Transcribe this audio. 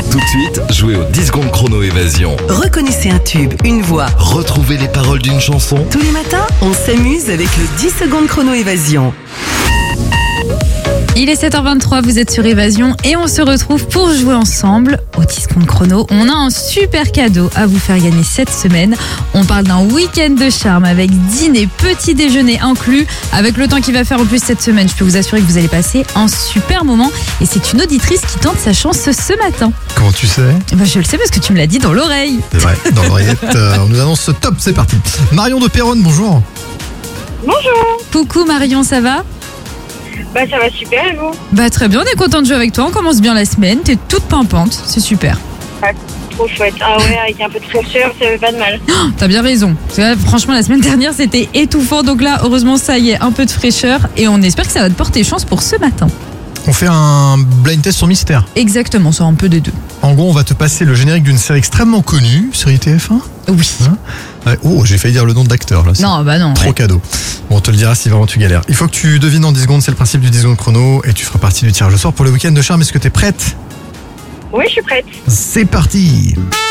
Tout de suite, jouez au 10 secondes chrono évasion. Reconnaissez un tube, une voix. Retrouvez les paroles d'une chanson. Tous les matins, on s'amuse avec le 10 secondes chrono évasion. Il est 7h23, vous êtes sur Évasion et on se retrouve pour jouer ensemble au 10 secondes chrono. On a un super cadeau à vous faire gagner cette semaine. On parle d'un week-end de charme avec dîner, petit déjeuner inclus. Avec le temps qu'il va faire en plus cette semaine, je peux vous assurer que vous allez passer un super moment. Et c'est une auditrice qui tente sa chance ce matin. Comment tu sais? Je le sais parce que tu me l'as dit dans l'oreille. C'est vrai, dans l'oreillette, on nous annonce ce top, c'est parti. Marion de Péronne, bonjour. Bonjour. Coucou Marion, ça va ? Ça va super et vous? Très bien, on est content de jouer avec toi. On commence bien la semaine, t'es toute pimpante, c'est super. Trop chouette. Ah ouais, avec un peu de fraîcheur, ça fait pas de mal. T'as bien raison. Franchement, la semaine dernière, c'était étouffant. Donc là, heureusement, ça y est, un peu de fraîcheur. Et on espère que ça va te porter chance pour ce matin. On fait un blind test sur mystère. Exactement, ça un peu des deux. En gros, on va te passer le générique d'une série extrêmement connue, série TF1. Oui. Oh, j'ai failli dire le nom de l'acteur là. Non, non. Trop cadeau. Bon, on te le dira si vraiment tu galères. Il faut que tu devines en 10 secondes, c'est le principe du 10 secondes chrono. Et tu feras partie du tirage au sort pour le week-end de charme. Est-ce que t'es prête? Oui, je suis prête. C'est parti.